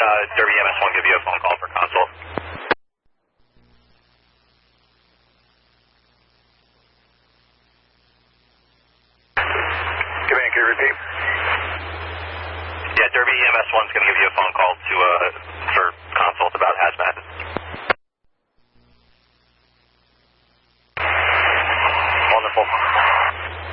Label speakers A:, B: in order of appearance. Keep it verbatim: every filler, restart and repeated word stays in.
A: Derby E M S one give you a phone call for consult.
B: Come in, can you repeat?
A: Yeah, Derby E M S one's going to give you a phone call to uh,